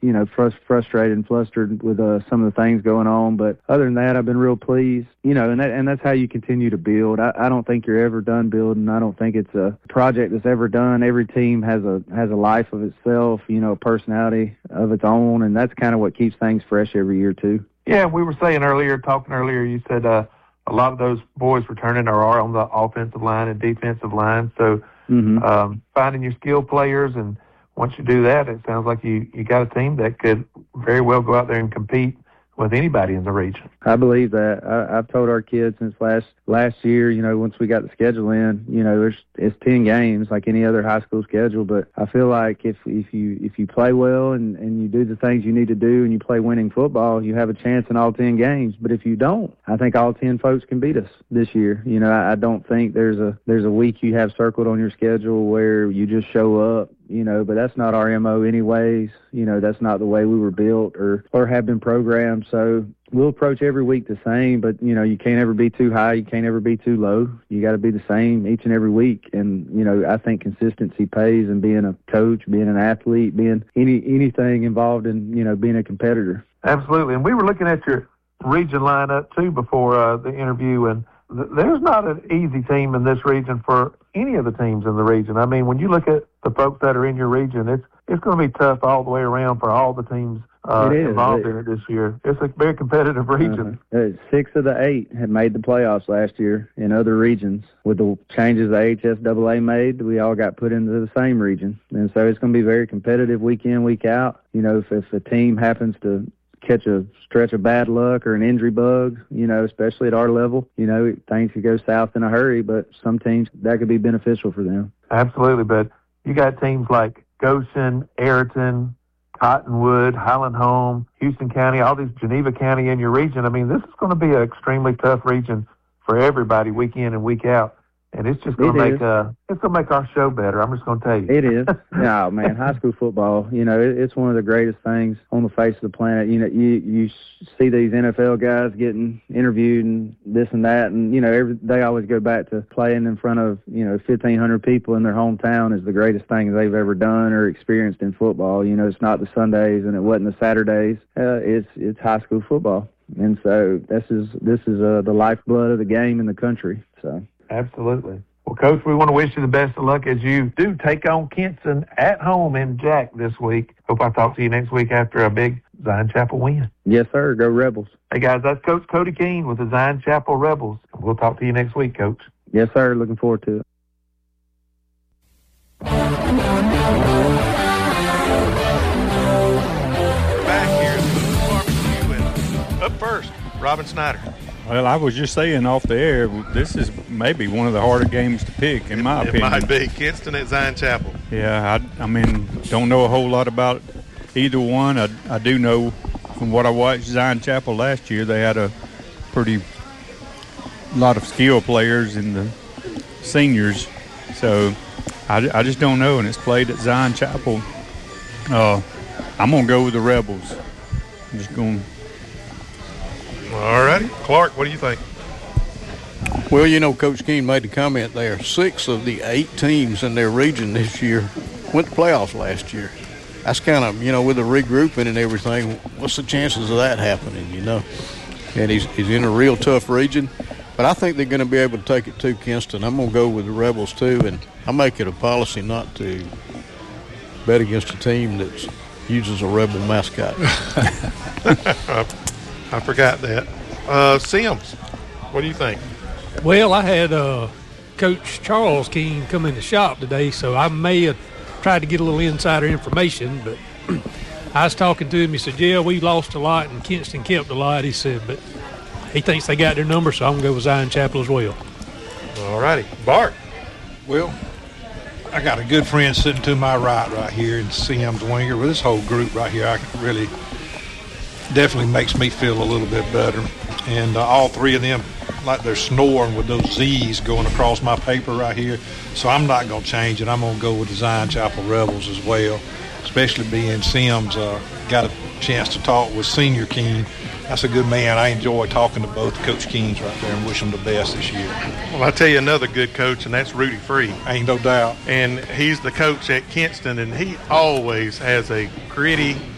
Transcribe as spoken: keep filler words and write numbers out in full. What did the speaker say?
you know, frust- frustrated and flustered with uh, some of the things going on. But other than that, I've been real pleased, you know, and that, and that's how you continue to build. I, I don't think you're ever done building. I don't think it's a project that's ever done. Every team has a has a life of itself, you know, a personality of its own, and that's kind of what keeps things fresh every year too. Yeah, we were saying earlier, talking earlier, you said uh, a lot of those boys returning are, are on the offensive line and defensive line. So Mm-hmm. um, finding your skill players, and once you do that, it sounds like you, you got a team that could very well go out there and compete with anybody in the region. I believe that. I, I've told our kids since last last year, you know, once we got the schedule in, you know, there's it's ten games like any other high school schedule. But I feel like if if you if you play well and, and you do the things you need to do and you play winning football, you have a chance in all ten games. But if you don't, I think all ten folks can beat us this year. You know, I, I don't think there's a there's a week you have circled on your schedule where you just show up. You know, but that's not our M O anyways. You know, that's not the way we were built or, or have been programmed. So we'll approach every week the same, but, you know, you can't ever be too high. You can't ever be too low. You got to be the same each and every week. And, you know, I think consistency pays, and being a coach, being an athlete, being any anything involved in, you know, being a competitor. Absolutely. And we were looking at your region lineup, too, before uh, the interview, and th- there's not an easy team in this region for any of the teams in the region. I mean, when you look at the folks that are in your region, it's it's going to be tough all the way around for all the teams uh, involved it, in it this year. It's a very competitive region. Uh, six of the eight had made the playoffs last year in other regions. With the changes the H S A A made, we all got put into the same region. And so it's going to be very competitive week in, week out. You know, if, if a team happens to catch a stretch of bad luck or an injury bug, you know, especially at our level, you know, things could go south in a hurry, but some teams, that could be beneficial for them. Absolutely, but you got teams like Goshen, Ayrton, Cottonwood, Highland Home, Houston County, all these Geneva County in your region. I mean, this is going to be an extremely tough region for everybody week in and week out. And it's just going to make uh, it's going to make our show better. I'm just going to tell you. It is. No, man, high school football, you know, it, it's one of the greatest things on the face of the planet. You know, you you see these N F L guys getting interviewed and this and that, and, you know, every, they always go back to playing in front of, you know, fifteen hundred people in their hometown is the greatest thing they've ever done or experienced in football. You know, it's not the Sundays and it wasn't the Saturdays. Uh, it's it's high school football. And so this is, this is uh, the lifeblood of the game in the country, so. Absolutely. Well, Coach, we want to wish you the best of luck as you do take on Kinston at home in Jack this week. Hope I talk to you next week after a big Zion Chapel win. Yes, sir. Go Rebels. Hey, guys, that's Coach Cody Keene with the Zion Chapel Rebels. We'll talk to you next week, Coach. Yes, sir. Looking forward to it. Back here at the barbecue, and up first, Robin Snyder. Well, I was just saying off the air, this is maybe one of the harder games to pick, in my it, opinion. It might be. Kinston at Zion Chapel. Yeah, I, I mean, don't know a whole lot about either one. I, I do know from what I watched Zion Chapel last year, they had a pretty lot of skill players in the seniors. So I, I just don't know, and it's played at Zion Chapel. Uh, I'm going to go with the Rebels. I'm just going to. All righty. Clark, what do you think? Well, you know, Coach Keene made the comment there. Six of the eight teams in their region this year went to playoffs last year. That's kind of, you know, with the regrouping and everything, what's the chances of that happening, you know? And he's, he's in a real tough region. But I think they're going to be able to take it to Kinston. I'm going to go with the Rebels, too, and I make it a policy not to bet against a team that uses a Rebel mascot. I forgot that. Uh, Sims, what do you think? Well, I had uh, Coach Charles Keene come in the shop today, so I may have tried to get a little insider information, but I was talking to him. He said, yeah, we lost a lot and Kinston kept a lot, he said, but he thinks they got their number, so I'm going to go with Zion Chapel as well. All righty. Bart. Well, I got a good friend sitting to my right right here in Sims Winger. With this whole group right here, I can really definitely makes me feel a little bit better. And uh, all three of them, like they're snoring with those Z's going across my paper right here. So I'm not going to change it. I'm going to go with the Zion Chapel Rebels as well, especially being Sims uh, got a chance to talk with Senior Keene. That's a good man. I enjoy talking to both Coach Keenes right there and wish them the best this year. Well, I'll tell you another good coach, and that's Rudy Free. Ain't no doubt. And he's the coach at Kinston, and he always has a gritty,